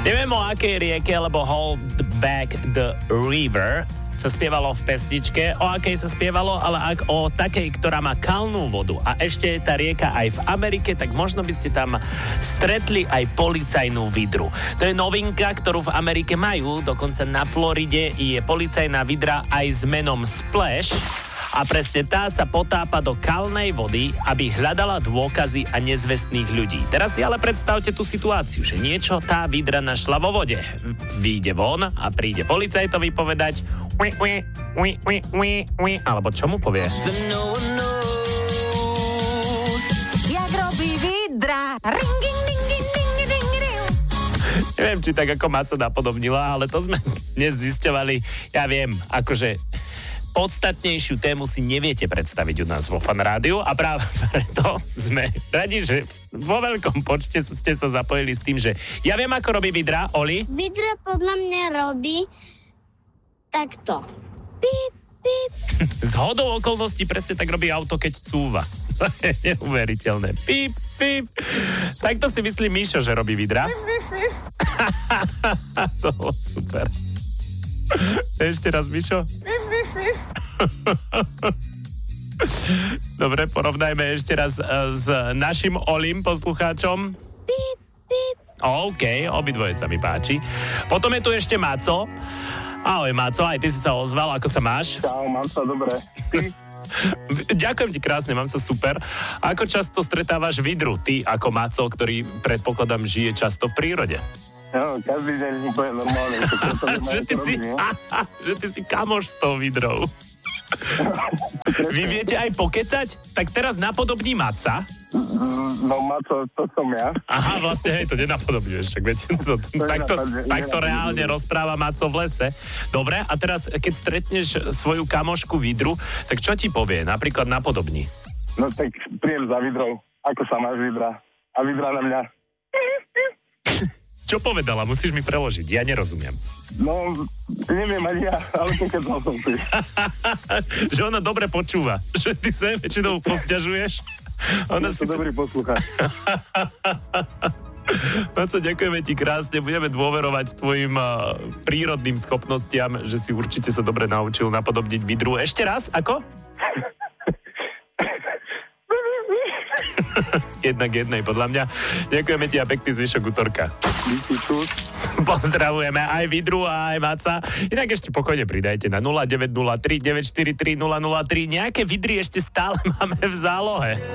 Neviem o akej rieke, lebo Hold Back the River sa spievalo v pesničke, o akej sa spievalo, ale o takej, ktorá má kalnú vodu. A ešte je tá rieka aj v Amerike, tak možno by ste tam stretli aj policajnú vidru. To je novinka, ktorú v Amerike majú, dokonca na Floride je policajná vidra aj s menom Splash. A presne tá sa potápa do kalnej vody, aby hľadala dôkazy a nezvestných ľudí. Teraz si ale predstavte tú situáciu, že niečo tá vidra našla vo vode. Vyjde von a príde policajtovi povedať alebo čo mu povie? Jak robí vidra. Neviem, či tak ako Maco napodobnila, ale to sme dnes zisťovali. Ja viem, akože podstatnejšiu tému si neviete predstaviť u nás vo Fan Rádiu a práve preto sme radi, že vo veľkom počte ste sa zapojili s tým, že ja viem, ako robí vidra, Oli. Vidra podľa mňa robí takto. Píp, píp. Z hodou okolností presne tak robí auto, keď cúva. To je neuveriteľné. Píp, píp. Takto si myslí Míšo, že robí vidra. To bolo super. Ešte raz, Míšo. Dobre, porovnajme ešte raz s našim Olim poslucháčom. Píp, píp. OK, obidvoje sa mi páči. Potom je tu ešte Maco. Ahoj Maco, aj ty si sa ozval, ako sa máš? Čau, mám sa dobre. Ďakujem ti krásne, mám sa super. Ako často stretávaš vidru, ty ako Maco, ktorý predpokladám žije často v prírode? No, každý deň úplne normálne. Že ty si kamoš s tou vidrou. Vy viete aj pokecať? Tak teraz napodobní Maca. No, Maco, to som ja. Aha, vlastne, hej, to nenapodobňuješ. Takto reálne rozpráva Maco v lese. Dobre, a teraz, keď stretneš svoju kamošku vidru, tak čo ti povie? Napríklad napodobní. No, tak príjem za vidrou. Ako sa máš, vidra? A vidra na mňa. Čo povedala? Musíš mi preložiť. Ja nerozumiem. No, neviem ani ja, ale pokecal som si. Že ona dobre počúva. Že ty sa väčšinou posťažuješ. Ona si dobrý poslucháč. Maco, ďakujeme ti krásne. Budeme dôverovať tvojim prírodným schopnostiam, že si určite sa dobre naučil napodobniť vidru. Ešte raz, ako? Jednak jednej, podľa mňa. Ďakujeme ti a pekný zvyšok útorka. Pozdravujeme aj vidru a aj Maca. Inak ešte pokojne pridajte na 0903 943 003. Nejaké vidry ešte stále máme v zálohe.